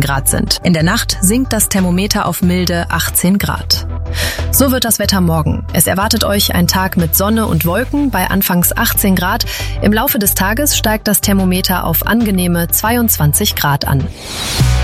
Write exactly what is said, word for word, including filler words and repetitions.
Grad sind. In der Nacht sinkt das Thermometer auf milde achtzehn Grad. So wird das Wetter morgen. Es erwartet euch ein Tag mit Sonne und Wolken bei anfangs achtzehn Grad. Im Laufe des Tages steigt das Thermometer auf angenehme zweiundzwanzig Grad an.